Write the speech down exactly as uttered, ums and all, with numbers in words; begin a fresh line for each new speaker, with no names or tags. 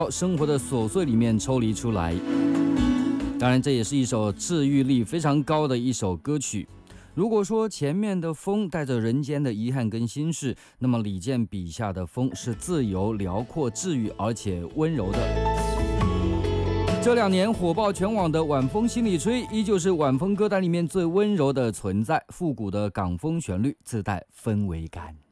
生活的琐碎里面抽离出来。当然，这也是一首治愈力非常高的一首歌曲。如果说前面的风带着人间的遗憾跟心事，那么李健笔下的风是自由、辽阔、治愈而且温柔的。这两年火爆全网的晚风心里吹，依旧是晚风歌单里面最温柔的存在，复古的港风旋律自带氛围感。